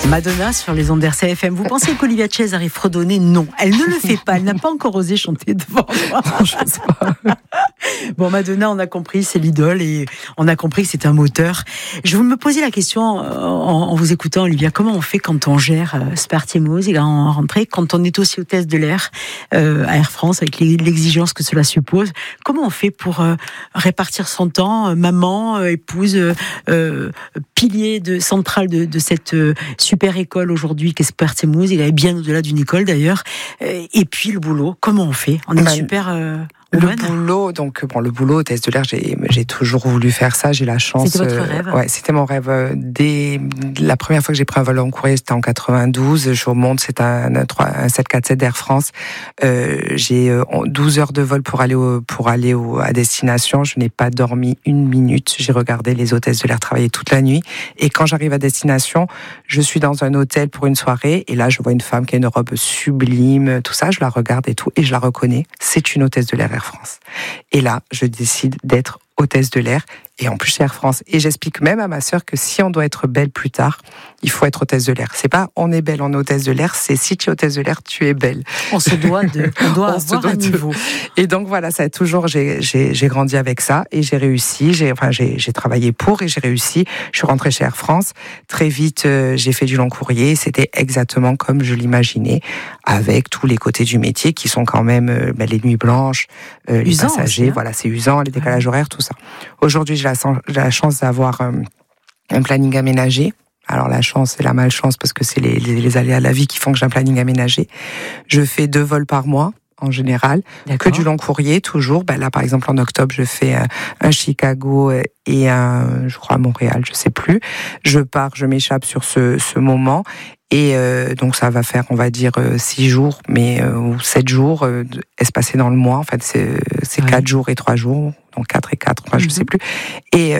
Madonna sur les ondes d'RCFM. Vous pensez qu'Olivia Chase arrive fredonner? Non, elle ne le fait pas. Elle n'a pas encore osé chanter devant moi. Je sais pas. Bon, Madonna, on a compris, c'est l'idole et on a compris que c'est un moteur. Je me posais la question en vous écoutant, Olivia, comment on fait quand on gère Sparty Music en rentrée, quand on est aussi hôtesse de l'air à Air France, avec l'exigence que cela suppose? Comment on fait pour répartir son temps, maman, épouse, pilier central de cette super école aujourd'hui qu'est Sparty Music, elle est bien au-delà d'une école d'ailleurs, et puis le boulot, comment on fait? On est super... Le boulot, hôtesse de l'air, j'ai toujours voulu faire ça, j'ai la chance. C'était votre rêve? Ouais, c'était mon rêve. Dès la première fois que j'ai pris un vol long courrier, c'était en 92. Je remonte, c'est un 747 d'Air France. J'ai 12 heures de vol pour aller à destination. Je n'ai pas dormi une minute. J'ai regardé les hôtesses de l'air travailler toute la nuit. Et quand j'arrive à destination, je suis dans un hôtel pour une soirée. Et là, je vois une femme qui a une robe sublime, tout ça. Je la regarde et tout. Et je la reconnais. C'est une hôtesse de l'air Air France. Et là, je décide d'être hôtesse de l'air, et en plus chez Air France. Et j'explique même à ma sœur que si on doit être belle plus tard, il faut être hôtesse de l'air. C'est pas on est belle, on est hôtesse de l'air, c'est si tu es hôtesse de l'air, tu es belle. On doit avoir un niveau. Et donc voilà, ça a toujours, j'ai grandi avec ça, et j'ai réussi, j'ai travaillé pour, et j'ai réussi. Je suis rentrée chez Air France. Très vite, j'ai fait du long courrier. C'était exactement comme je l'imaginais, avec tous les côtés du métier qui sont quand même les nuits blanches, les passagers, aussi, hein. Voilà, c'est usant, les décalages horaires, tout ça. Aujourd'hui, j'ai la chance d'avoir un planning aménagé. Alors la chance et la malchance, parce que c'est les aléas de la vie qui font que j'ai un planning aménagé. Je fais 2 vols par mois, en général. D'accord. Que du long courrier, toujours. Là, par exemple, en octobre, je fais un Chicago et je crois, Montréal, je sais plus. Je m'échappe sur ce moment. Et donc ça va faire, on va dire, 6 jours, ou 7 jours espacés dans le mois. En fait, c'est 4 jours et 3 jours, donc 4 et 4, je sais plus. Et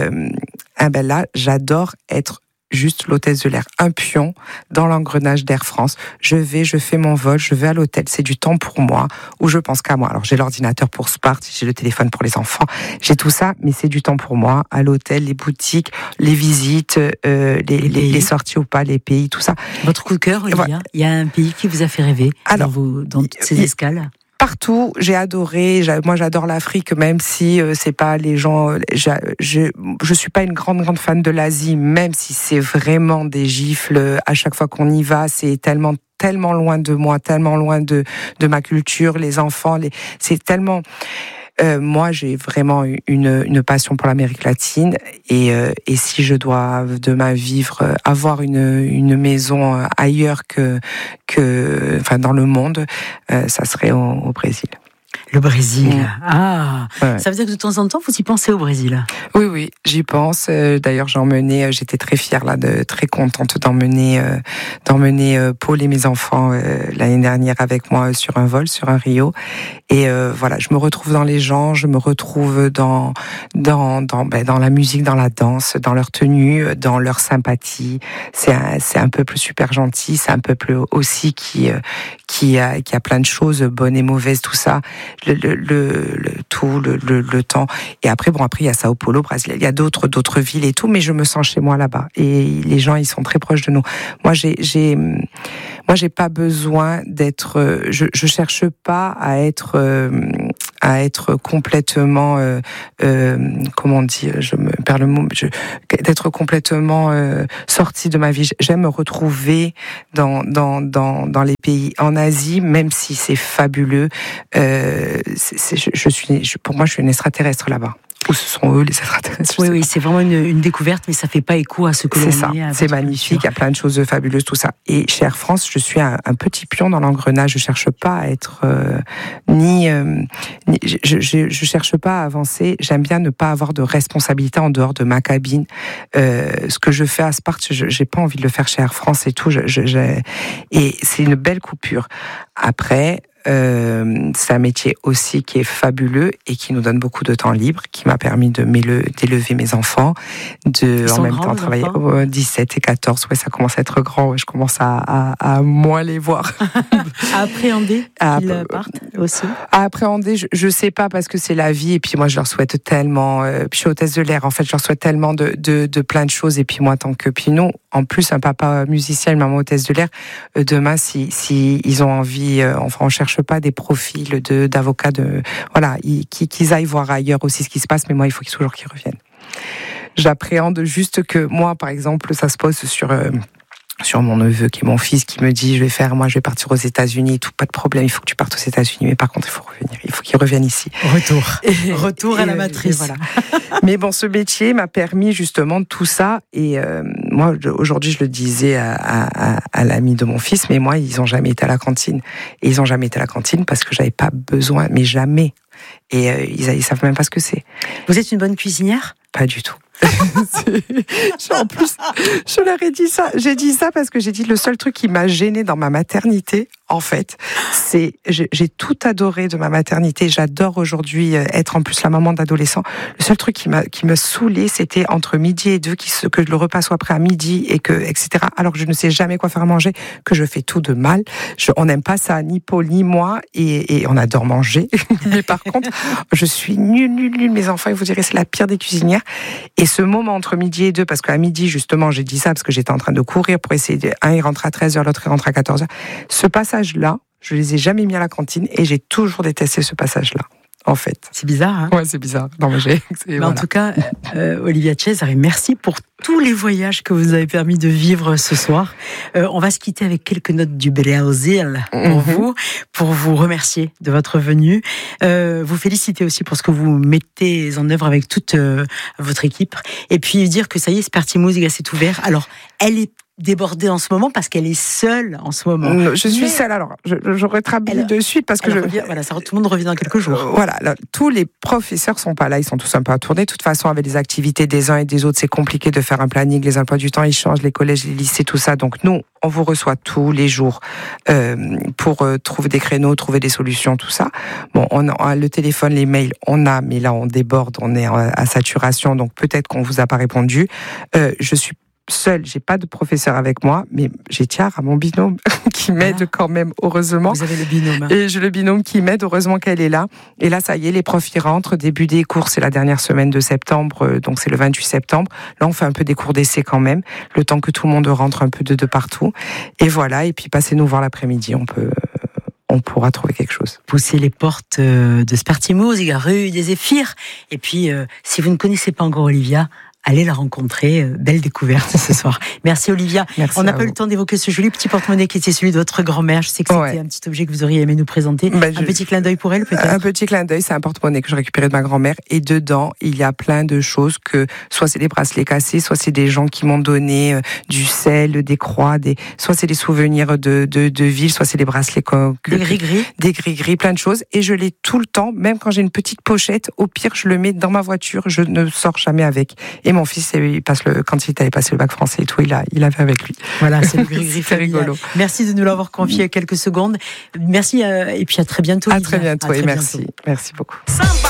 là, j'adore être juste l'hôtesse de l'air, un pion dans l'engrenage d'Air France. Je fais mon vol, je vais à l'hôtel, c'est du temps pour moi, où je pense qu'à moi. Alors j'ai l'ordinateur pour Spart, j'ai le téléphone pour les enfants, j'ai tout ça, mais c'est du temps pour moi, à l'hôtel, les boutiques, les visites, les sorties ou pas, les pays, tout ça. Votre coup de cœur, Olivia, voilà. Il y a un pays qui vous a fait rêver dans ces escales? Partout, j'ai adoré. Moi, j'adore l'Afrique, même si c'est pas les gens. Je suis pas une grande fan de l'Asie, même si c'est vraiment des gifles. À chaque fois qu'on y va, c'est tellement loin de moi, tellement loin de ma culture, les enfants. C'est tellement. Moi, j'ai vraiment une passion pour l'Amérique latine, et si je dois demain avoir une maison ailleurs dans le monde, ça serait au Brésil. Le Brésil. Ouais. Ça veut dire que de temps en temps, vous y pensez au Brésil? Oui, j'y pense. D'ailleurs, j'étais très fière très contente d'emmener Paul et mes enfants l'année dernière avec moi sur un vol, sur un Rio. Et voilà, je me retrouve dans les gens, je me retrouve dans la musique, dans la danse, dans leur tenue, dans leur sympathie. C'est un peuple super gentil, c'est un peuple aussi qui a plein de choses bonnes et mauvaises, tout ça. Le temps. Et après il y a Sao Paulo, Brésil, il y a d'autres villes et tout, mais je me sens chez moi là-bas. Et les gens, ils sont très proches de nous. Moi, j'ai pas besoin d'être. Je cherche pas à être complètement. Comment dire? Je me perds le mot. D'être complètement sortie de ma vie. J'aime me retrouver dans les pays en Asie, même si c'est fabuleux. Pour moi, je suis une extraterrestre là-bas. Ou ce sont eux les extraterrestres. Oui, c'est vraiment une découverte, mais ça fait pas écho à ce que l'on est. C'est ça, c'est magnifique, il y a plein de choses fabuleuses, tout ça. Et chez Air France, je suis un petit pion dans l'engrenage. Je cherche pas à être je cherche pas à avancer. J'aime bien ne pas avoir de responsabilité en dehors de ma cabine. Ce que je fais à Spart, j'ai pas envie de le faire chez Air France et tout. Et c'est une belle coupure. Après. c'est un métier aussi qui est fabuleux et qui nous donne beaucoup de temps libre, qui m'a permis d'élever mes enfants, en même temps travailler 17 et 14. Ouais, ça commence à être grand. Ouais, je commence à moins les voir. À appréhender qu'ils partent aussi. À appréhender, je sais pas, parce que c'est la vie. Et puis moi, je leur souhaite tellement. Puis je suis hôtesse de l'air. En fait, je leur souhaite tellement de plein de choses. Et puis moi, puis nous, en plus, un papa musicien, une maman hôtesse de l'air. Demain, si ils ont envie, on cherche pas des profils d'avocats, voilà, qu'ils aillent voir ailleurs aussi ce qui se passe. Mais moi, il faut toujours qu'ils reviennent. J'appréhende juste que moi, par exemple, ça se pose sur mon neveu qui est mon fils, qui me dit je vais partir aux États-Unis, tout, pas de problème, il faut que tu partes aux États-Unis, mais par contre il faut revenir, il faut qu'il revienne ici. Retour à la matrice. Voilà. Mais bon, ce métier m'a permis justement de tout ça, et moi aujourd'hui je le disais à l'ami de mon fils, mais moi ils ont jamais été à la cantine, et ils ont jamais été à la cantine parce que j'avais pas besoin, mais jamais, et ils savent même pas ce que c'est. Vous êtes une bonne cuisinière ? Pas du tout. En plus, je leur ai dit ça. J'ai dit ça parce que j'ai dit le seul truc qui m'a gênée dans ma maternité, en fait, c'est j'ai tout adoré de ma maternité. J'adore aujourd'hui être en plus la maman d'adolescents. Le seul truc qui me saoulait, c'était entre midi et 2 que le repas soit prêt à midi etc. Alors que je ne sais jamais quoi faire à manger, que je fais tout de mal. On n'aime pas ça, ni Paul ni moi, et on adore manger. Mais par contre, je suis nulle. Mes enfants, ils vous diraient, c'est la pire des cuisinières. Et ce moment entre midi et 2, parce qu'à midi, justement, j'ai dit ça parce que j'étais en train de courir pour essayer un il rentre à 13h, l'autre il rentre à 14h. Ce passage-là, je les ai jamais mis à la cantine et j'ai toujours détesté ce passage-là. En fait. C'est bizarre, hein ? Ouais, c'est bizarre. Non, mais En tout cas, Olivia Cesari, merci pour tous les voyages que vous avez permis de vivre ce soir. On va se quitter avec quelques notes du Brésil pour vous remercier de votre venue. Vous féliciter aussi pour ce que vous mettez en œuvre avec toute votre équipe. Et puis dire que ça y est, Sparti Musica s'est ouvert. Alors, elle est débordée en ce moment parce qu'elle est seule en ce moment. Je suis seule, alors j'aurais travaillé de suite parce que tout le monde revient dans quelques jours. Voilà, tous les professeurs sont pas là, ils sont tous un peu à tourner. De toute façon, avec les activités des uns et des autres, c'est compliqué de faire un planning, les emplois du temps, ils changent, les collèges, les lycées, tout ça. Donc nous, on vous reçoit tous les jours pour trouver des créneaux, trouver des solutions, tout ça. Bon, on a le téléphone, les mails, mais là on déborde, on est à saturation, donc peut-être qu'on vous a pas répondu. Je suis seule, j'ai pas de professeur avec moi, mais j'ai Tiara, mon binôme, qui m'aide quand même, heureusement. Vous avez le binôme. Et j'ai le binôme qui m'aide, heureusement qu'elle est là. Et là, ça y est, les profs y rentrent. Début des cours, c'est la dernière semaine de septembre, donc c'est le 28 septembre. Là, on fait un peu des cours d'essai quand même, le temps que tout le monde rentre un peu de partout. Et voilà, et puis passez nous voir l'après-midi, on pourra trouver quelque chose. Poussez les portes de Sparti Musica, rue des Zéphyrs. Et puis, si vous ne connaissez pas encore Olivia, allez la rencontrer. Belle découverte ce soir. Merci Olivia. Merci. On n'a pas eu le temps d'évoquer ce joli petit porte-monnaie qui était celui de votre grand-mère. Je sais que c'était un petit objet que vous auriez aimé nous présenter. Un petit clin d'œil pour elle peut-être. Un petit clin d'œil, c'est un porte-monnaie que j'ai récupéré de ma grand-mère. Et dedans, il y a plein de choses que, soit c'est des bracelets cassés, soit c'est des gens qui m'ont donné du sel, des croix, soit c'est des souvenirs de ville, soit c'est des bracelets des gris-gris. Des gris-gris, plein de choses. Et je l'ai tout le temps, même quand j'ai une petite pochette, au pire, je le mets dans ma voiture, je ne sors jamais avec. Et mon fils, quand il avait passé le bac français et tout, il avait avec lui. Voilà, c'est le gris-gris. C'est rigolo. Merci de nous l'avoir confié quelques secondes. Merci et puis à très bientôt. À très bientôt et merci. Merci beaucoup.